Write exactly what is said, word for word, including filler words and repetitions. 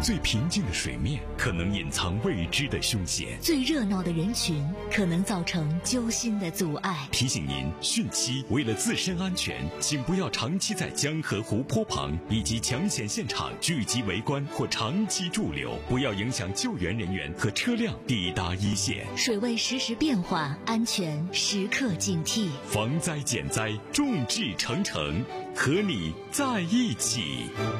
最平静的水面可能隐藏未知的凶险， 最热闹的人群可能造成揪心的阻碍。 提醒您，汛期为了自身安全，请不要长期在江河湖泊旁以及抢险现场聚集围观或长期驻留，不要影响救援人员和车辆抵达一线。 水位实时变化，安全时刻警惕。 防灾减灾，众志成城，和你在一起。